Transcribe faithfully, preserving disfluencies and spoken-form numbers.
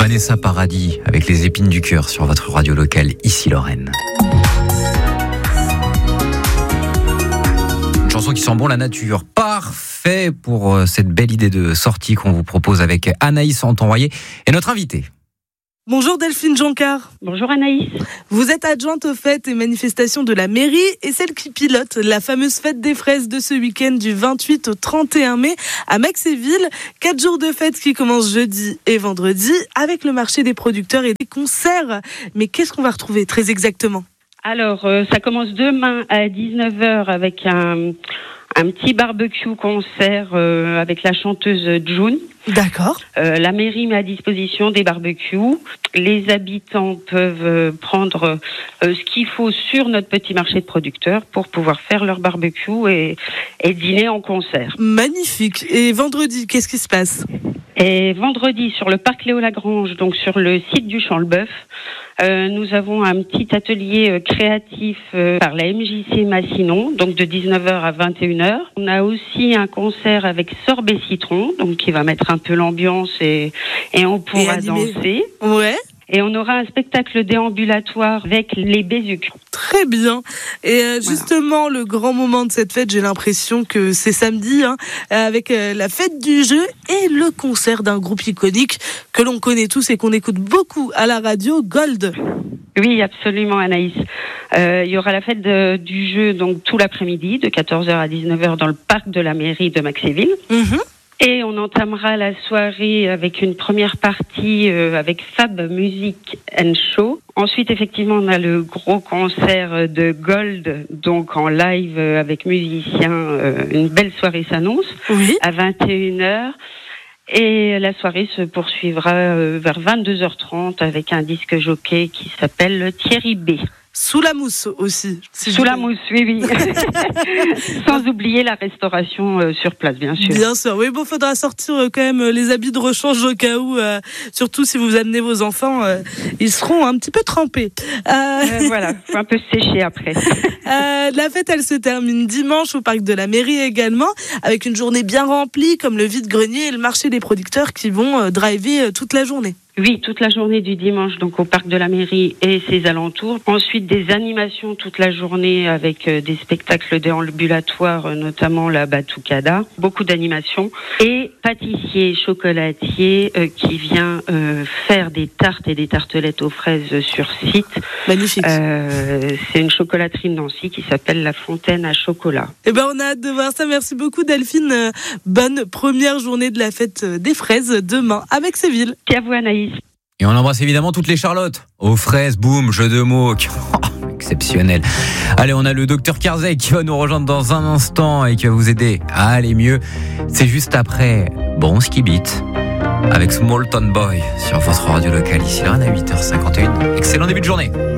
Vanessa Paradis avec les épines du cœur sur votre radio locale, ici Lorraine. Une chanson qui sent bon la nature. Parfait pour cette belle idée de sortie qu'on vous propose avec Anaïs Santon-Royer et notre invitée. Bonjour Delphine Joncard. Bonjour Anaïs. Vous êtes adjointe aux fêtes et manifestations de la mairie et celle qui pilote la fameuse fête des fraises de ce week-end du vingt-huit au trente et un mai à Maxéville. Quatre jours de fête qui commencent jeudi et vendredi avec le marché des producteurs et des concerts. Mais qu'est-ce qu'on va retrouver très exactement ? Alors, euh, ça commence demain à dix-neuf heures avec un, un petit barbecue concert euh, avec la chanteuse June. D'accord. Euh, la mairie met à disposition des barbecues. Les habitants peuvent euh, prendre euh, ce qu'il faut sur notre petit marché de producteurs pour pouvoir faire leur barbecue et, et dîner en concert. Magnifique. Et vendredi, qu'est-ce qui se passe ? Et vendredi, sur le parc Léo-Lagrange, donc sur le site du Champ-le-Bœuf, euh, nous avons un petit atelier euh, créatif euh, par la M J C Massinon, donc de dix-neuf heures à vingt et une heures. On a aussi un concert avec Sorbet Citron, donc qui va mettre un peu l'ambiance et, et on pourra et danser. Ouais. Et on aura un spectacle déambulatoire avec les Bézuques. Très bien. Et euh, justement, voilà. Le grand moment de cette fête, j'ai l'impression que c'est samedi, hein, avec euh, la fête du jeu et le concert d'un groupe iconique que l'on connaît tous et qu'on écoute beaucoup à la radio, Gold. Oui, absolument, Anaïs. Euh, il y aura la fête de, du jeu donc tout l'après-midi, de quatorze heures à dix-neuf heures dans le parc de la mairie de Maxéville. Mmh. Et on entamera la soirée avec une première partie euh, avec Fab Music and Show. Ensuite, effectivement, on a le gros concert de Gold, donc en live euh, avec musiciens. Euh, une belle soirée s'annonce, oui. À vingt et une heures. Et la soirée se poursuivra euh, vers vingt-deux heures trente avec un disque jockey qui s'appelle Thierry B. Sous la mousse aussi. Si Sous la mousse, oui, oui. Sans oublier la restauration euh, sur place, bien sûr. Bien sûr, oui, bon, faudra sortir euh, quand même les habits de rechange au cas où, euh, surtout si vous amenez vos enfants, euh, ils seront un petit peu trempés. Euh... Euh, voilà, faut un peu sécher après. euh, la fête, elle se termine dimanche au parc de la mairie également, avec une journée bien remplie, comme le vide-grenier et le marché des producteurs qui vont euh, driver euh, toute la journée. Oui, toute la journée du dimanche, donc au parc de la mairie et ses alentours. Ensuite, des animations toute la journée avec euh, des spectacles déambulatoires, euh, notamment la Batucada. Beaucoup d'animations. Et pâtissier, chocolatier euh, qui vient euh, faire des tartes et des tartelettes aux fraises sur site. Magnifique. Euh, c'est une chocolaterie de Nancy qui s'appelle La Fontaine à Chocolat. Eh ben, on a hâte de voir ça. Merci beaucoup, Delphine. Bonne première journée de la fête des fraises demain à Maxéville. Et à vous, Anaïs. Et on embrasse évidemment toutes les Charlottes. Aux fraises, boum, jeu de mots. Oh, exceptionnel. Allez, on a le docteur Karzek qui va nous rejoindre dans un instant et qui va vous aider à aller mieux. C'est juste après Bronski Beat avec Small Town Boy sur votre radio locale ici là à huit heures cinquante et une. Excellent début de journée.